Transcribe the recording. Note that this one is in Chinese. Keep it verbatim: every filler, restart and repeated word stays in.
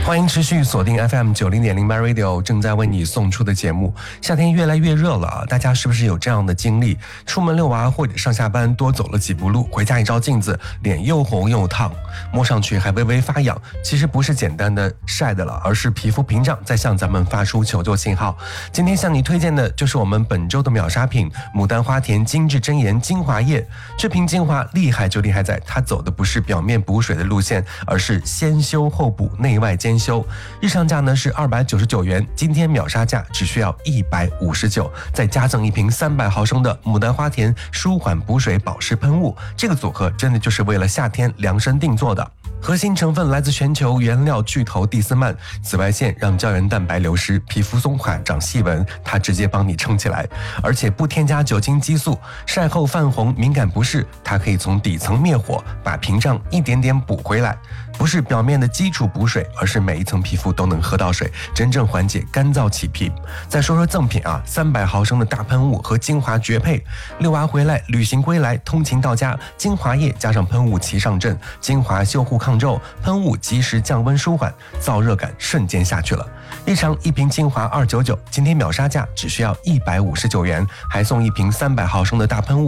欢迎持续锁定 F M 九零点零 My Radio 正在为你送出的节目。夏天越来越热了，大家是不是有这样的经历？出门遛娃或者上下班多走了几步路，回家一照镜子，脸又红又烫，摸上去还微微发痒。其实不是简单的晒的了，而是皮肤屏障在向咱们发出求救信号。今天向你推荐的就是我们本周的秒杀品牡丹花田精致真颜精华液。这瓶精华厉害就厉害在它走的不是表面补水的路线，而是先修后补，内外兼修。日常价呢是二百九十九元，今天秒杀价只需要一百五十九，再加赠一瓶三百毫升的牡丹花田舒缓补水保湿喷雾。这个组合真的就是为了夏天量身定做的。核心成分来自全球原料巨头蒂斯曼，紫外线让胶原蛋白流失，皮肤松垮长细纹，它直接帮你撑起来，而且不添加酒精激素，晒后泛红敏感不适，它可以从底层灭火，把屏障一点点补回来。不是表面的基础补水，而是每一层皮肤都能喝到水，真正缓解干燥起皮。再说说赠品啊，三百毫升的大喷雾和精华绝配，遛娃回来，旅行归来，通勤到家，精华液加上喷雾齐上阵，精华修护抗皱，喷雾及时降温舒缓，燥热感瞬间下去了。日常一瓶精华二百九十九，今天秒杀价只需要一百五十九元，还送一瓶三百毫升的大喷雾。